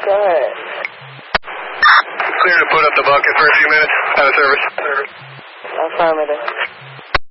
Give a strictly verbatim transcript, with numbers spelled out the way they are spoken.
Go ahead. Clear to put up the bucket for a few minutes. Out of service. Affirmative.